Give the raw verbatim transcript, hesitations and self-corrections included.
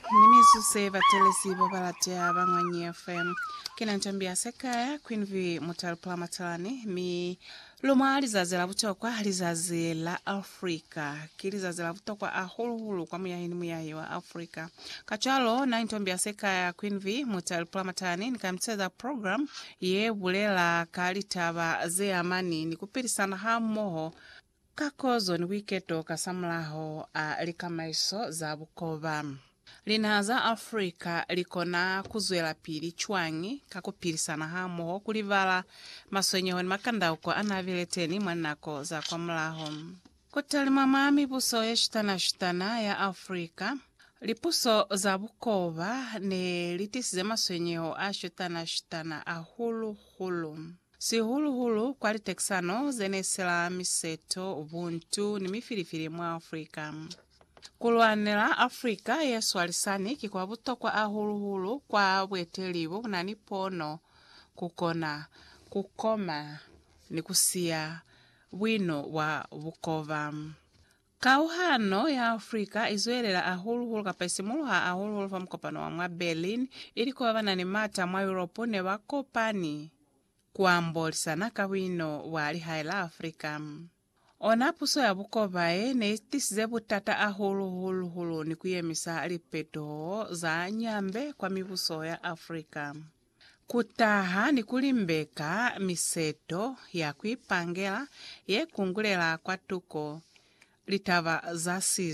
Nimizu seva telesiba balatea bangwanyi F M. Kina nchambia sekaya kwinvi mutalpula matalani mi luma alizazela butokwa alizazela Afrika. Kilizazela butokwa ahuluhulu kwa muyahini muyahi wa Afrika. Kachalo na nchambia sekaya kwinvi mutalpula matalani nikamteza program ye bulela kalitaba ze amani nikupiri sana hamoho kakozo ni wiketo kasamlaho a likamaiso za Bukova. Linaza Afrika likona kuzwela pili chwangi kakupiri sana hamo kulivala maswenyeho ni makanda uko anavileteni mwanako za kwa mlaho. Kutali mamami buso ya shitana shitana ya Afrika. Lipuso za Bukova ne litisize maswenyeho a shitana shitana a hulu hulu. Si hulu hulu kwa liteksano zenesela miseto ubuntu ni mifirifiri mwa Afrika. Kulwanela Afrika yesu alisani kikwa butokwa ahuluhulu kwa bwetelibu na nipono kukona kukoma ni kusia wino wa Bukova. Kauhano ya Afrika izwelela ahuluhulu kapaisimuluha ahuluhulu fa mkopano wa mwa Berlin ilikuwa wana ni mata mwa Europe ne wakopani kuambolisana kawino wa lihaila Afrika. Ona puso ya Bukova e ne tisize butata ahulu hulu hulu ni kuyemisa alipeto za nyambe kwa mibuso ya Afrika. Kutaha ni kulimbeka miseto ya kuipangela ye kungulela kwa tuko litava za sizo.